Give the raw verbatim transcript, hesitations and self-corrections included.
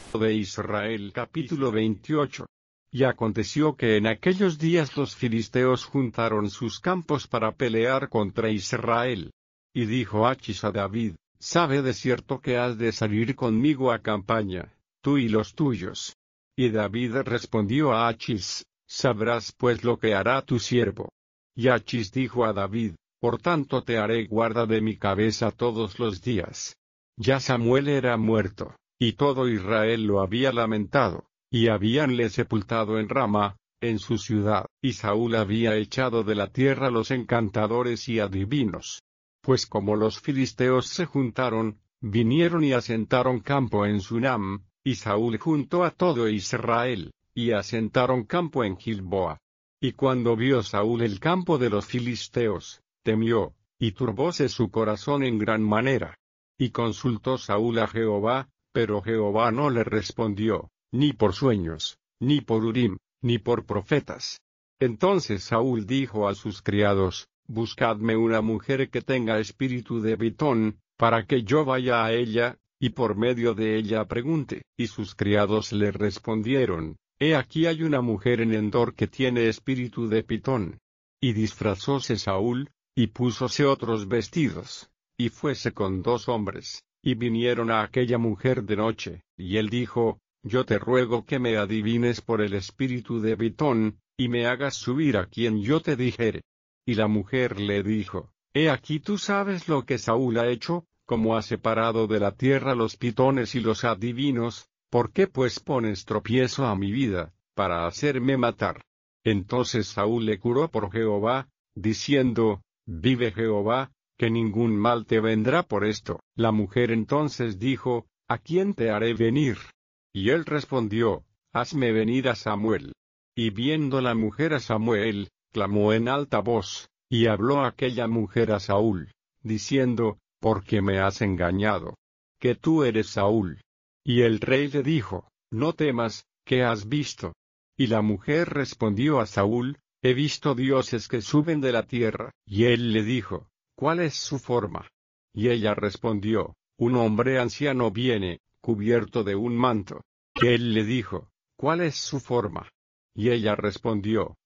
de Israel capítulo veintiocho. Y aconteció que en aquellos días los filisteos juntaron sus campos para pelear contra Israel. Y dijo Achis a David, sabe de cierto que has de salir conmigo a campaña, tú y los tuyos. Y David respondió a Achis, sabrás pues lo que hará tu siervo. Y Achis dijo a David, por tanto te haré guarda de mi cabeza todos los días. Ya Samuel era muerto, y todo Israel lo había lamentado, y habíanle sepultado en Rama, en su ciudad, y Saúl había echado de la tierra los encantadores y adivinos. Pues como los filisteos se juntaron, vinieron y asentaron campo en Sunam, y Saúl juntó a todo Israel, y asentaron campo en Gilboa. Y cuando vio Saúl el campo de los filisteos, temió, y turbóse su corazón en gran manera. Y consultó Saúl a Jehová, pero Jehová no le respondió, ni por sueños, ni por Urim, ni por profetas. Entonces Saúl dijo a sus criados, buscadme una mujer que tenga espíritu de Pitón, para que yo vaya a ella, y por medio de ella pregunte. Y sus criados le respondieron, he aquí hay una mujer en Endor que tiene espíritu de Pitón. Y disfrazóse Saúl, y púsose otros vestidos, y fuese con dos hombres, y vinieron a aquella mujer de noche, y él dijo, yo te ruego que me adivines por el espíritu de Pitón, y me hagas subir a quien yo te dijere. Y la mujer le dijo, he aquí tú sabes lo que Saúl ha hecho, como ha separado de la tierra los pitones y los adivinos, ¿por qué pues pones tropiezo a mi vida, para hacerme matar? Entonces Saúl le juró por Jehová, diciendo, vive Jehová, que ningún mal te vendrá por esto. La mujer entonces dijo, ¿a quién te haré venir? Y él respondió, hazme venir a Samuel. Y viendo la mujer a Samuel, clamó en alta voz, y habló aquella mujer a Saúl, diciendo, ¿por qué me has engañado? Que tú eres Saúl. Y el rey le dijo, no temas, ¿qué has visto? Y la mujer respondió a Saúl, he visto dioses que suben de la tierra. Y él le dijo, ¿cuál es su forma? Y ella respondió, un hombre anciano viene, cubierto de un manto. Y él le dijo, ¿cuál es su forma? Y ella respondió,